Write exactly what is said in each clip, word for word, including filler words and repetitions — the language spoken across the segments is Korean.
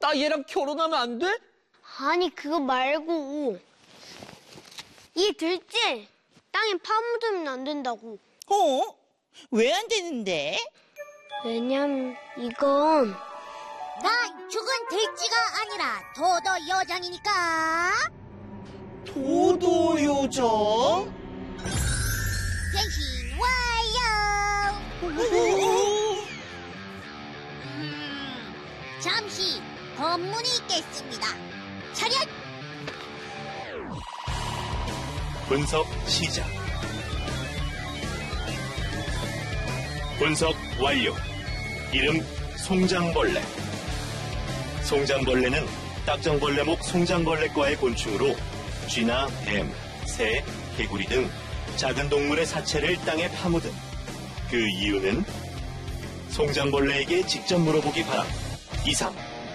나 얘랑 결혼하면 안 돼? 아니, 그거 말고 이 들쥐 땅에 파묻으면 안 된다고. 어? 왜 안 되는데? 왜냐면 이건 난 죽은 들쥐가 아니라 도도 요정이니까. 도도 요정? 변신 완료. 음, 잠시 검문이 있겠습니다. 차렷. 분석 시작. 분석 완료. 이름 송장벌레. 송장벌레는 딱정벌레목 송장벌레과의 곤충으로 쥐나 뱀, 새, 개구리 등 작은 동물의 사체를 땅에 파묻은 그 이유는 송장벌레에게 직접 물어보기 바람. 이상.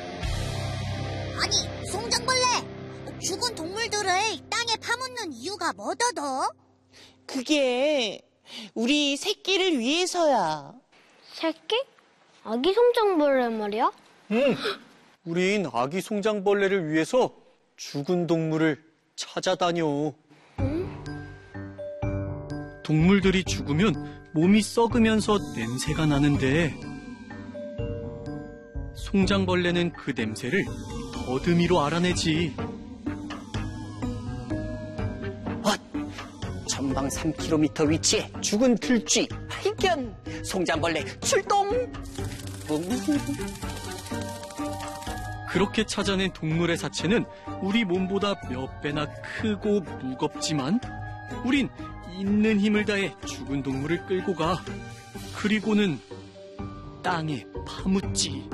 아니, 송장벌레. 죽은 동물들을 땅에 파묻는 이유가 뭐더더? 그게 우리 새끼를 위해서야. 새끼? 아기 송장벌레 말이야? 응. 우린 아기 송장벌레를 위해서 죽은 동물을 찾아다녀. 응? 동물들이 죽으면 몸이 썩으면서 냄새가 나는데 송장벌레는 그 냄새를 더듬이로 알아내지. 전방 삼 킬로미터 위치에 죽은 들쥐 발견. 송장벌레 출동. 그렇게 찾아낸 동물의 사체는 우리 몸보다 몇 배나 크고 무겁지만 우린 있는 힘을 다해 죽은 동물을 끌고 가. 그리고는 땅에 파묻지.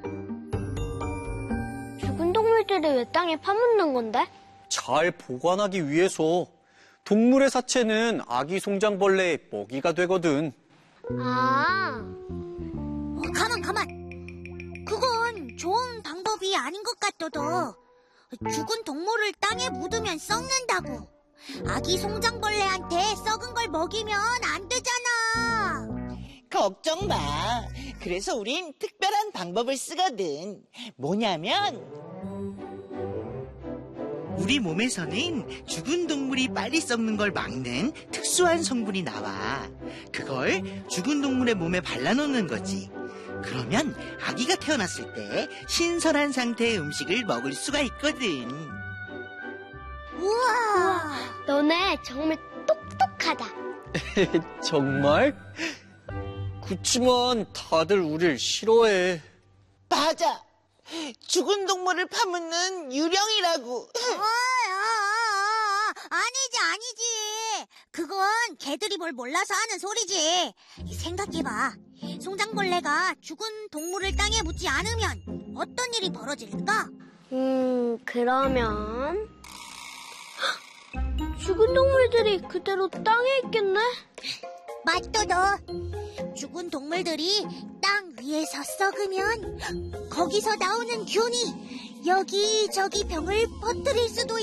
죽은 동물들이 왜 땅에 파묻는 건데? 잘 보관하기 위해서. 동물의 사체는 아기 송장벌레의 먹이가 되거든. 아, 어, 가만 가만. 그건 좋은 방법이 아닌 것 같더더. 죽은 동물을 땅에 묻으면 썩는다고. 아기 송장벌레한테 썩은 걸 먹이면 안 되잖아. 걱정 마. 그래서 우린 특별한 방법을 쓰거든. 뭐냐면 우리 몸에서는 죽은 동물이 빨리 썩는 걸 막는 특수한 성분이 나와. 그걸 죽은 동물의 몸에 발라놓는 거지. 그러면 아기가 태어났을 때 신선한 상태의 음식을 먹을 수가 있거든. 우와. 너네 정말 똑똑하다. 정말? 그치만 다들 우릴 싫어해. 맞아. 죽은 동물을 파묻는 유령이라고. 아, 아, 아, 아니지 아니지. 그건 걔들이 뭘 몰라서 하는 소리지. 생각해봐. 송장벌레가 죽은 동물을 땅에 묻지 않으면 어떤 일이 벌어질까? 음, 그러면 죽은 동물들이 그대로 땅에 있겠네? 맞도도. 죽은 동물들이 땅 위에서 썩으면 거기서 나오는 균이 여기저기 병을 퍼뜨릴 수도